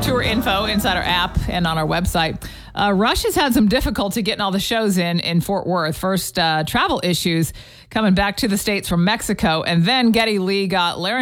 tour info inside our app and on our website. Rush has had some difficulty getting all the shows in Fort Worth. First, travel issues coming back to the States from Mexico, and then Geddy Lee got laryngitis